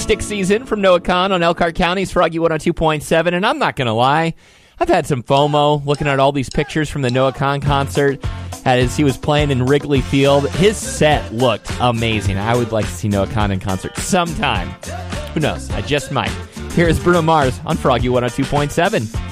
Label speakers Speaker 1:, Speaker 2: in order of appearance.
Speaker 1: stick season from Noah Kahn on Elkhart County's Froggy 102.7, and I'm not going to lie, I've had some FOMO looking at all these pictures from the Noah Kahn concert as he was playing in Wrigley Field. His set looked amazing. I would like to see Noah Kahn in concert sometime. Who knows? I just might. Here is Bruno Mars on Froggy 102.7.